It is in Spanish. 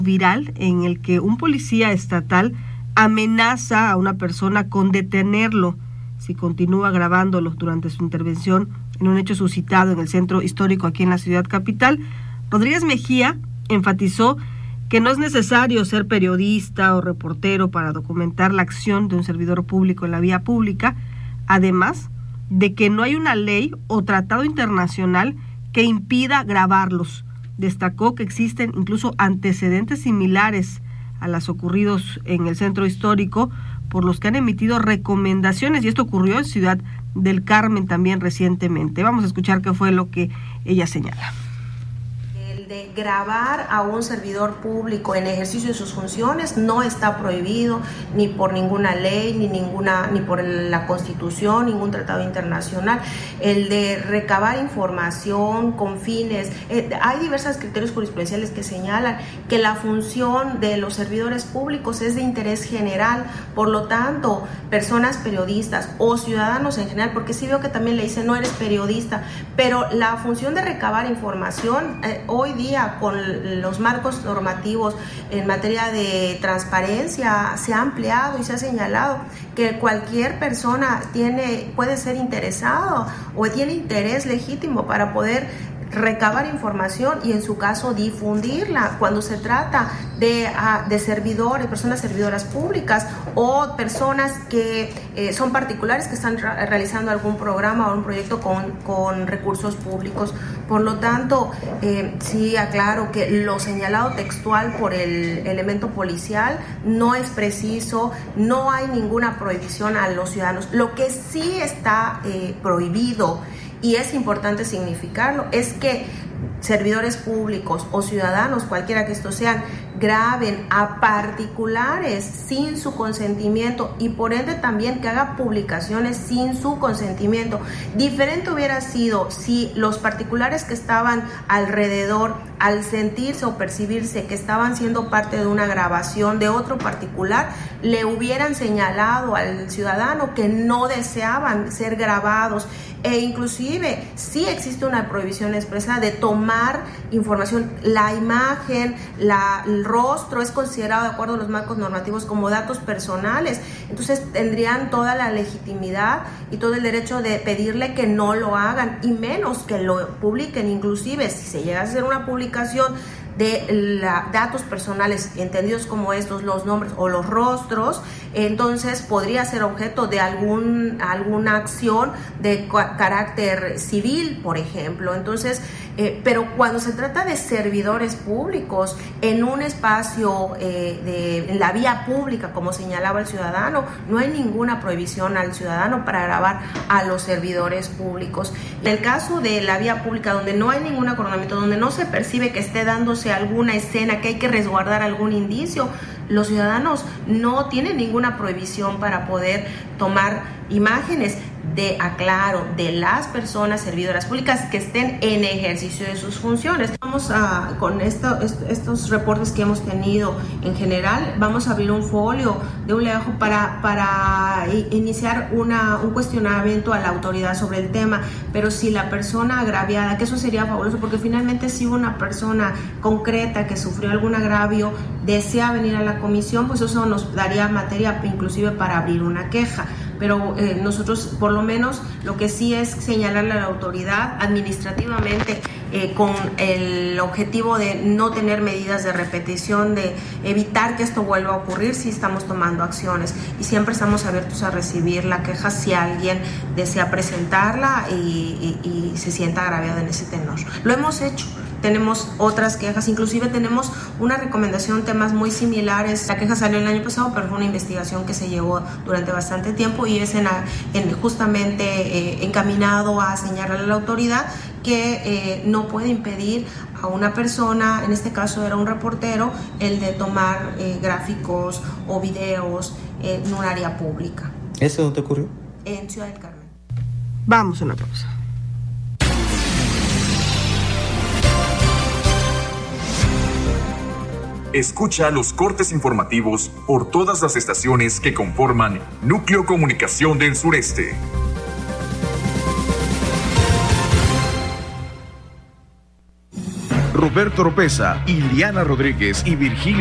viral en el que un policía estatal amenaza a una persona con detenerlo si continúa grabándolo durante su intervención en un hecho suscitado en el centro histórico aquí en la ciudad capital. Rodríguez Mejía enfatizó que no es necesario ser periodista o reportero para documentar la acción de un servidor público en la vía pública, además de que no hay una ley o tratado internacional que impida grabarlos. Destacó que existen incluso antecedentes similares a los ocurridos en el centro histórico, por los que han emitido recomendaciones, y esto ocurrió en Ciudad del Carmen también recientemente. Vamos a escuchar qué fue lo que ella señala. De grabar a un servidor público en ejercicio de sus funciones no está prohibido ni por ninguna ley, ni por la Constitución, ningún tratado internacional. El de recabar información con fines, hay diversos criterios jurisprudenciales que señalan que la función de los servidores públicos es de interés general, por lo tanto, personas periodistas o ciudadanos en general, porque sí veo que también le dicen no eres periodista, pero la función de recabar información hoy día con los marcos normativos en materia de transparencia se ha ampliado y se ha señalado que cualquier persona puede ser interesado o tiene interés legítimo para poder recabar información y en su caso difundirla cuando se trata de servidores, personas servidoras públicas o personas que son particulares que están realizando algún programa o un proyecto con recursos públicos. Por lo tanto, sí aclaro que lo señalado textual por el elemento policial no es preciso, no hay ninguna prohibición a los ciudadanos. Lo que sí está prohibido, y es importante significarlo, es que servidores públicos o ciudadanos, cualquiera que estos sean, graben a particulares sin su consentimiento y por ende también que haga publicaciones sin su consentimiento. Diferente hubiera sido si los particulares que estaban alrededor, al sentirse o percibirse que estaban siendo parte de una grabación de otro particular, le hubieran señalado al ciudadano que no deseaban ser grabados, e inclusive sí existe una prohibición expresa de tomar información. La imagen, el rostro es considerado de acuerdo a los marcos normativos como datos personales, entonces tendrían toda la legitimidad y todo el derecho de pedirle que no lo hagan y menos que lo publiquen. Inclusive si se llega a hacer una publicación de datos personales entendidos como estos, los nombres o los rostros, entonces podría ser objeto de alguna acción de carácter civil, por ejemplo. Entonces, pero cuando se trata de servidores públicos en un espacio en la vía pública, como señalaba el ciudadano, no hay ninguna prohibición al ciudadano para grabar a los servidores públicos. En el caso de la vía pública, donde no hay ningún acordamiento, donde no se percibe que esté dándose alguna escena, que hay que resguardar algún indicio, los ciudadanos no tienen ninguna prohibición para poder tomar imágenes de las personas servidoras públicas que estén en ejercicio de sus funciones. Vamos con estos reportes que hemos tenido en general, vamos a abrir un folio de un legajo para iniciar un cuestionamiento a la autoridad sobre el tema, pero si la persona agraviada, que eso sería fabuloso, porque finalmente si una persona concreta que sufrió algún agravio desea venir a la comisión, pues eso nos daría materia inclusive para abrir una queja. Pero nosotros por lo menos lo que sí es señalarle a la autoridad administrativamente con el objetivo de no tener medidas de repetición, de evitar que esto vuelva a ocurrir, sí estamos tomando acciones y siempre estamos abiertos a recibir la queja si alguien desea presentarla y se sienta agraviado en ese tenor. Lo hemos hecho. Tenemos otras quejas, inclusive tenemos una recomendación, temas muy similares. La queja salió el año pasado, pero fue una investigación que se llevó durante bastante tiempo y es justamente encaminado a señalar a la autoridad que no puede impedir a una persona, en este caso era un reportero, el de tomar gráficos o videos en un área pública. ¿Eso dónde ocurrió? En Ciudad del Carmen. Vamos a una pausa. Escucha los cortes informativos por todas las estaciones que conforman Núcleo Comunicación del Sureste. Roberto Oropesa, Iliana Rodríguez y Virgilio